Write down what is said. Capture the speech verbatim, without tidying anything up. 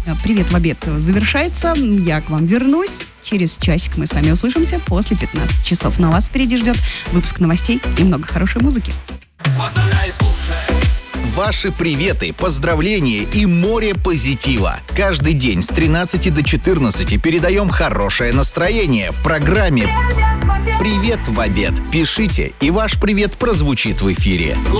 «Привет в обед» завершается. Я к вам вернусь. Через часик мы с вами услышимся после пятнадцати часов. Но вас впереди ждет выпуск новостей и много хорошей музыки. Ваши приветы, поздравления и море позитива. Каждый день с тринадцати до четырнадцати передаем хорошее настроение в программе «Привет в обед». Пишите, и ваш привет прозвучит в эфире.